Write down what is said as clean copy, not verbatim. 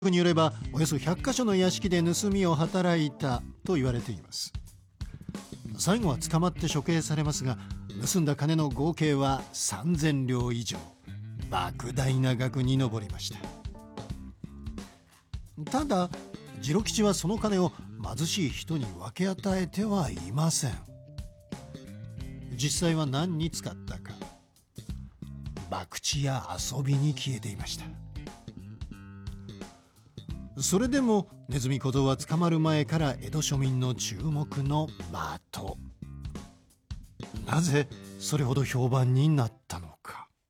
によればおよそ100カ所の屋敷で盗みを働いたと言われています。最後は捕まって処刑されますが、盗んだ金の合計は3000両以上、莫大な額に上りました。ただ次郎吉はその金を貧しい人に分け与えてはいません。実際は何に使ったか、博打や遊びに消えていました。それでもネズミ小僧は捕まる前から江戸庶民の注目の的。なぜそれほど評判になったの